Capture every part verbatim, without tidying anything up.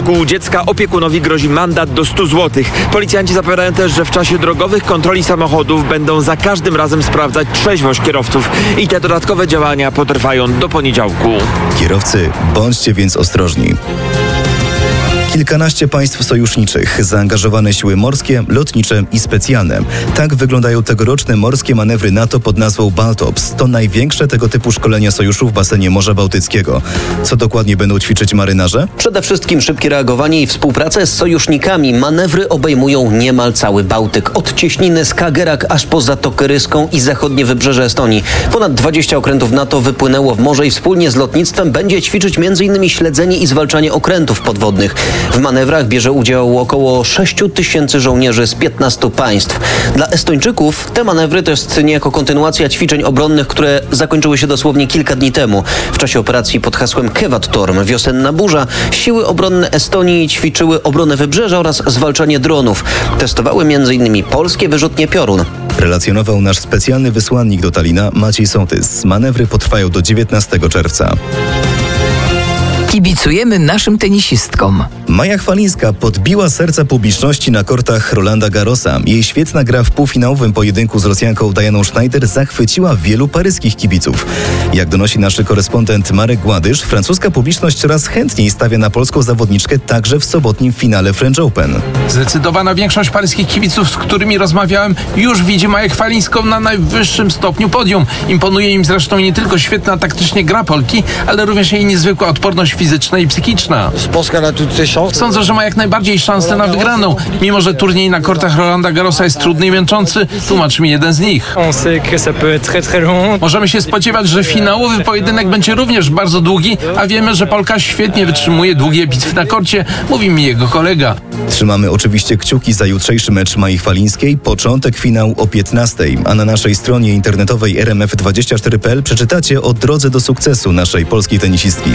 upadku dziecka opiekunowi grozi mandat do stu złotych. Policjanci zapowiadają też, że w czasie drogowych kontroli samochodów będą za każdym razem sprawdzać trzeźwość kierowców i te dodatkowe działania potrwają do poniedziałku. Kierowcy, bądźcie więc ostrożni. Kilkanaście państw sojuszniczych, zaangażowane siły morskie, lotnicze i specjalne. Tak wyglądają tegoroczne morskie manewry NATO pod nazwą Baltops. To największe tego typu szkolenia sojuszu w basenie Morza Bałtyckiego. Co dokładnie będą ćwiczyć marynarze? Przede wszystkim szybkie reagowanie i współpracę z sojusznikami. Manewry obejmują niemal cały Bałtyk. Od cieśniny Skagerrak aż po Zatokę Ryską i zachodnie wybrzeże Estonii. Ponad dwadzieścia okrętów NATO wypłynęło w morze i wspólnie z lotnictwem będzie ćwiczyć między innymi śledzenie i zwalczanie okrętów podwodnych. W manewrach bierze udział około sześciu tysięcy żołnierzy z piętnastu państw. Dla Estończyków te manewry to jest niejako kontynuacja ćwiczeń obronnych, które zakończyły się dosłownie kilka dni temu. W czasie operacji pod hasłem Kevadtorm, wiosenna burza, siły obronne Estonii ćwiczyły obronę wybrzeża oraz zwalczanie dronów. Testowały między innymi polskie wyrzutnie Piorun. Relacjonował nasz specjalny wysłannik do Talina Maciej Sołtys. Manewry potrwają do dziewiętnastego czerwca. Kibicujemy naszym tenisistkom. Maja Chwalińska podbiła serca publiczności na kortach Rolanda Garrosa. Jej świetna gra w półfinałowym pojedynku z Rosjanką Dianą Schneider zachwyciła wielu paryskich kibiców. Jak donosi nasz korespondent Marek Gładysz, francuska publiczność coraz chętniej stawia na polską zawodniczkę także w sobotnim finale French Open. Zdecydowana większość paryskich kibiców, z którymi rozmawiałem, już widzi Maję Chwalińską na najwyższym stopniu podium. Imponuje im zresztą nie tylko świetna taktycznie gra Polki, ale również jej niezwykła odporność fizyczna i psychiczna. Sądzę, że ma jak najbardziej szansę na wygraną. Mimo że turniej na kortach Rolanda Garrosa jest trudny i męczący, tłumaczy mi jeden z nich. Możemy się spodziewać, że finałowy pojedynek będzie również bardzo długi, a wiemy, że Polka świetnie wytrzymuje długie bitwy na korcie, mówi mi jego kolega. Trzymamy oczywiście kciuki za jutrzejszy mecz Mai Chwalińskiej. Początek finału o piętnastej, a na naszej stronie internetowej R M F dwadzieścia cztery kropka p l przeczytacie o drodze do sukcesu naszej polskiej tenisistki.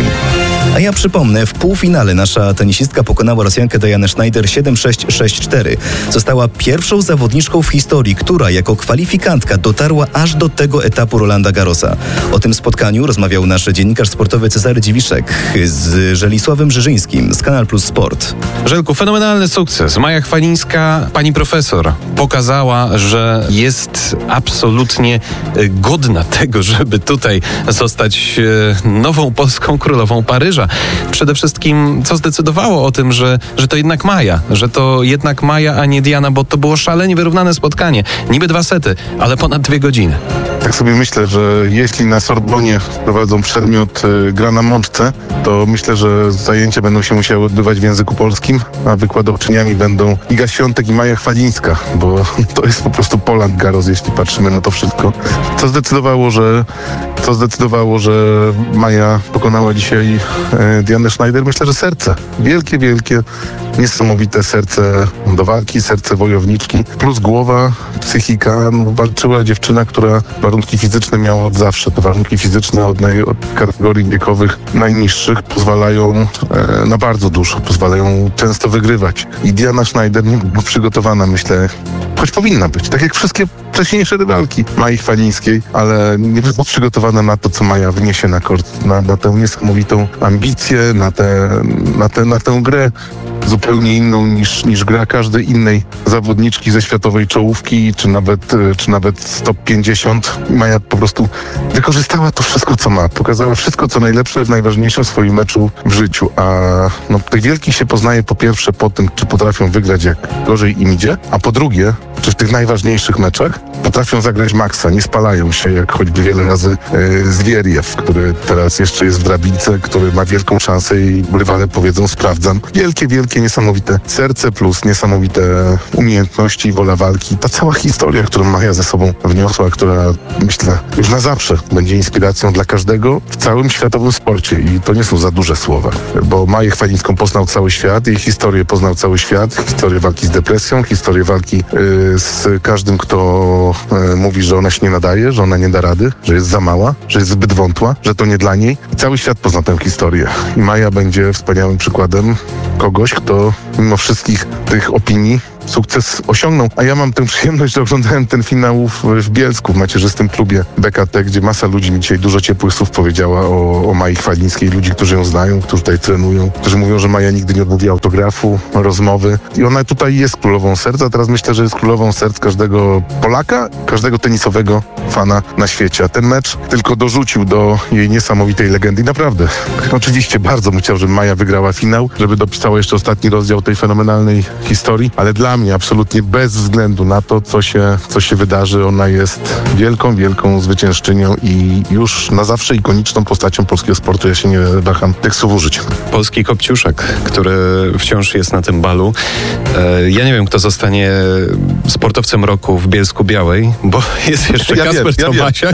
A ja przypomnę, w półfinale nasza tenisistka pokonała Rosjankę Dianę Schneider siedem sześć sześć cztery. Została pierwszą zawodniczką w historii, która jako kwalifikantka dotarła aż do tego etapu Rolanda Garrosa. O tym spotkaniu rozmawiał nasz dziennikarz sportowy Cezary Dziwiszek z Żelisławem Żyżyńskim z Kanal Plus Sport. Żelku, fenomenalny sukces. Maja Chwalińska, pani profesor, pokazała, że jest absolutnie godna tego, żeby tutaj zostać nową polską królową Paryża. Przede wszystkim, co zdecydowało o tym, że, że to jednak Maja, że to jednak Maja, a nie Diana, bo to było szalenie wyrównane spotkanie. Niby dwa sety, ale ponad dwie godziny. Tak sobie myślę, że jeśli na Sorbonie wprowadzą przedmiot y, gra na mączce, to myślę, że zajęcia będą się musiały odbywać w języku polskim, a wykładowczyniami będą Iga Świątek i Maja Chwalińska, bo to jest po prostu Roland Garros, jeśli patrzymy na to wszystko. Co zdecydowało, że co zdecydowało, że Maja pokonała dzisiaj e, Dianę Schneider? Myślę, że serce. Wielkie, wielkie, niesamowite serce do walki, serce wojowniczki, plus głowa, psychika. No, walczyła dziewczyna, która warunki fizyczne miała od zawsze. Te warunki fizyczne od, naj, od kategorii wiekowych najniższych pozwalają e, na bardzo dużo, pozwalają często wygrywać. I Diana Schneider nie była przygotowana, myślę, choć powinna być, tak jak wszystkie wcześniejsze rywalki Mai Chwalińskiej, ale nie była przygotowana na to, co Maja wniesie na kort, na, na tę niesamowitą ambicję, na, te, na, te, na tę grę zupełnie inną niż, niż gra każdej innej zawodniczki ze światowej czołówki, czy nawet, czy nawet z top pięćdziesiąt. Maja po prostu wykorzystała to wszystko, co ma. Pokazała wszystko, co najlepsze w najważniejszym swoim meczu w życiu. A no, tych wielkich się poznaje po pierwsze po tym, czy potrafią wygrać, jak gorzej im idzie, a po drugie, czy w tych najważniejszych meczach potrafią zagrać maksa, nie spalają się, jak choćby wiele razy e, Zwieriew, który teraz jeszcze jest w drabince, który ma wielką szansę i rywale powiedzą, sprawdzam. Wielkie, wielkie, niesamowite serce plus niesamowite umiejętności, wola walki. Ta cała historia, którą Maja ze sobą wniosła, która myślę już na zawsze będzie inspiracją dla każdego w całym światowym sporcie i to nie są za duże słowa, bo Maję Chwalińską poznał cały świat, jej historię poznał cały świat, historię walki z depresją, historię walki y, z każdym, kto y, mówi, że ona się nie nadaje, że ona nie da rady, że jest za mała, że jest zbyt wątła, że to nie dla niej. I cały świat pozna tę historię. I Maja będzie wspaniałym przykładem kogoś, kto mimo wszystkich tych opinii sukces osiągną. A ja mam tę przyjemność, że oglądałem ten finał w, w Bielsku, w macierzystym klubie B K T, gdzie masa ludzi mi dzisiaj dużo ciepłych słów powiedziała o, o Mai Chwalińskiej. Ludzi, którzy ją znają, którzy tutaj trenują, którzy mówią, że Maja nigdy nie odmówi autografu, rozmowy. I ona tutaj jest królową serc, a teraz myślę, że jest królową serc każdego Polaka, każdego tenisowego fana na świecie. A ten mecz tylko dorzucił do jej niesamowitej legendy. I naprawdę, oczywiście bardzo bym chciał, żeby Maja wygrała finał, żeby dopisała jeszcze ostatni rozdział tej fenomenalnej historii, ale dla mnie absolutnie bez względu na to, co się, co się wydarzy, ona jest wielką, wielką zwyciężczynią i już na zawsze ikoniczną postacią polskiego sportu. Ja się nie waham tych słów użyć. Polski Kopciuszek, który wciąż jest na tym balu. E, ja nie wiem, kto zostanie sportowcem roku w Bielsku Białej, bo jest jeszcze Ja Kasper wiem, ja Tomasiak,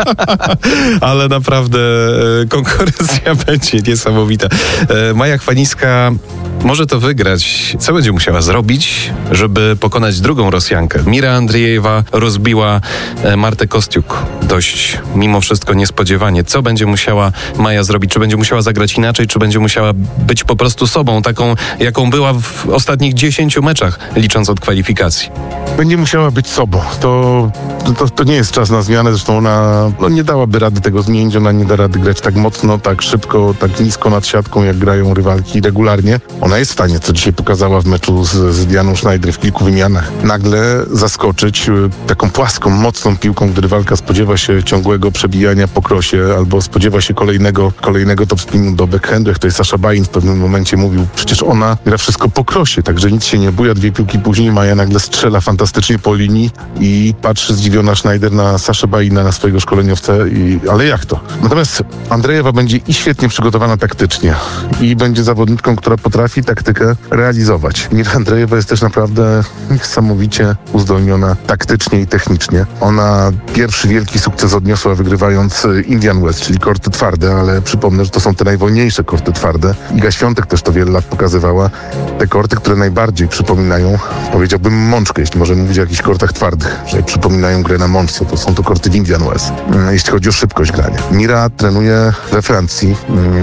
ale naprawdę e, konkurencja będzie niesamowita. E, Maja Chwalińska może to wygrać. Co będzie musiała zrobić, żeby pokonać drugą Rosjankę? Mira Andriejewa rozbiła e, Martę Kostiuk dość mimo wszystko niespodziewanie. Co będzie musiała Maja zrobić? Czy będzie musiała zagrać inaczej? Czy będzie musiała być po prostu sobą, taką jaką była w ostatnich dziesięciu meczach, licząc od kwalifikacji? Będzie musiała być sobą. To, to, to nie jest czas na zmianę. Zresztą ona no, nie dałaby rady tego zmienić. Ona nie da rady grać tak mocno, tak szybko, tak nisko nad siatką, jak grają rywalki regularnie. Ona jest w stanie, co dzisiaj pokazała w meczu z, z Dianą Schneider w kilku wymianach, nagle zaskoczyć y, taką płaską, mocną piłką, gdy rywalka spodziewa się ciągłego przebijania po krosie albo spodziewa się kolejnego, kolejnego topspinu do backhandu. Jak to jest Sasha Bain w pewnym momencie mówił, przecież ona gra wszystko po krosie, także nic się nie buja. Dwie piłki później Maja nagle strzela fantastycznie po linii i patrzy zdziwiona Schneider na Saszę Baina, na swojego szkoleniowca, i, ale jak to? Natomiast Andrejewa będzie i świetnie przygotowana taktycznie i będzie zawodniczką, która potrafi taktykę realizować. Mira Andrejewa jest też naprawdę niesamowicie uzdolniona taktycznie i technicznie. Ona pierwszy wielki sukces odniosła wygrywając Indian Wells, czyli korty twarde, ale przypomnę, że to są te najwolniejsze korty twarde. Iga Świątek też to wiele lat pokazywała. Te korty, które najbardziej przypominają, powiedziałbym, mączkę, jeśli możemy mówić o jakichś kortach twardych, że przypominają grę na mączce, to są to korty w Indian Wells, jeśli chodzi o szybkość grania. Mira trenuje we Francji,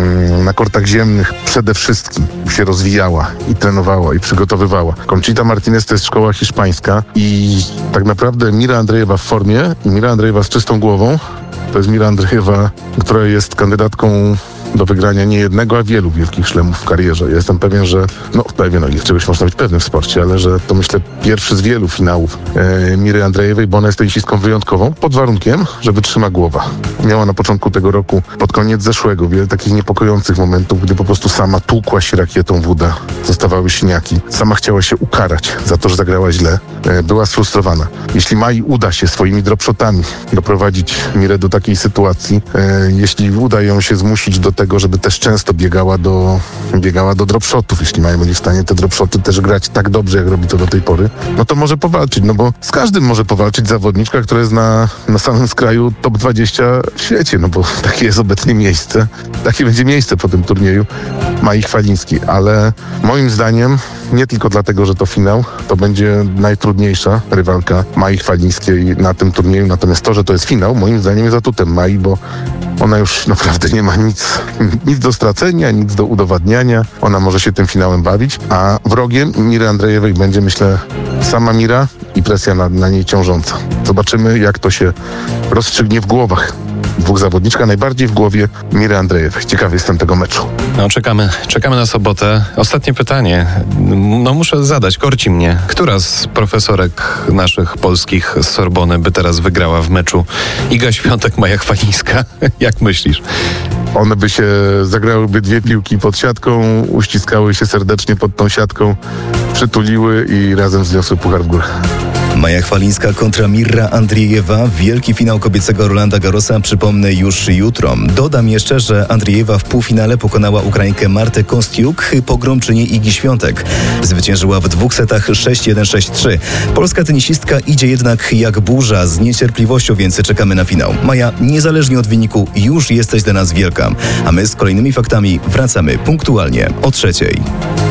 na kortach ziemnych przede wszystkim się rozwijała i trenowała i przygotowywała. Conchita Martinez to jest szkoła hiszpańska i tak naprawdę Mira Andrejewa w formie i Mira Andrejewa z czystą głową to jest Mira Andrejewa, która jest kandydatką do wygrania nie jednego, a wielu wielkich szlemów w karierze. Ja jestem pewien, że, no pewien, o ile czegoś można być pewny w sporcie, ale że to myślę pierwszy z wielu finałów e, Miry Andrejewej, bo ona jest tenisistką wyjątkową, pod warunkiem, że wytrzyma głowa. Miała na początku tego roku, pod koniec zeszłego, wiele takich niepokojących momentów, gdy po prostu sama tłukła się rakietą w uda, zostawały siniaki. Sama chciała się ukarać za to, że zagrała źle. E, była sfrustrowana. Jeśli Mai uda się swoimi dropshotami doprowadzić Mirę do takiej sytuacji, e, jeśli uda ją się zmusić do tego, żeby też często biegała do, biegała do dropshotów, jeśli Maja będzie w stanie te dropshoty też grać tak dobrze, jak robi to do tej pory, no to może powalczyć, no bo z każdym może powalczyć zawodniczka, która jest na, na samym skraju top dwadzieścia w świecie, no bo takie jest obecnie miejsce, takie będzie miejsce po tym turnieju Mai Chwalińskiej, ale moim zdaniem nie tylko dlatego, że to finał, to będzie najtrudniejsza rywalka Mai Chwalińskiej na tym turnieju, natomiast to, że to jest finał, moim zdaniem jest atutem Mai, bo ona już naprawdę nie ma nic, nic do stracenia, nic do udowadniania. Ona może się tym finałem bawić, a wrogiem Miry Andrejewej będzie, myślę, sama Mira i presja na, na niej ciążąca. Zobaczymy, jak to się rozstrzygnie w głowach dwóch zawodniczka, najbardziej w głowie Miry Andrejewej. Ciekawy jestem tego meczu. No, czekamy, czekamy na sobotę. Ostatnie pytanie. No muszę zadać, korci mnie. Która z profesorek naszych polskich z Sorbony by teraz wygrała w meczu? Iga Świątek, Maja Chwalińska? Jak myślisz? One by się zagrałyby dwie piłki pod siatką, uściskały się serdecznie pod tą siatką, przytuliły i razem wzniosły puchar w górę. Maja Chwalińska kontra Mira Andriejewa. Wielki finał kobiecego Rolanda Garrosa przypomnę już jutro. Dodam jeszcze, że Andriejewa w półfinale pokonała Ukrainkę Martę Kostiuk, pogromczynię Igi Świątek. Zwyciężyła w dwóch setach sześć jeden sześć trzy. Polska tenisistka idzie jednak jak burza, z niecierpliwością, więc czekamy na finał. Maja, niezależnie od wyniku, już jesteś dla nas wielka. A my z kolejnymi faktami wracamy punktualnie o trzeciej.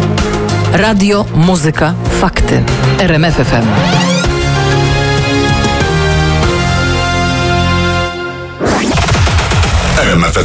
Radio, muzyka, fakty. R M F F M. R M F F